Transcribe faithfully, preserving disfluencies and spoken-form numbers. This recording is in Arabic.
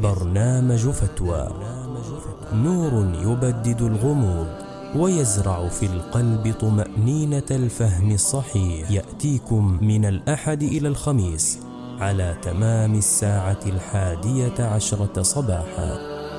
برنامج فتوى، نور يبدد الغموض ويزرع في القلب طمأنينة الفهم الصحيح. يأتيكم من الأحد إلى الخميس على تمام الساعة الحادية عشرة صباحا.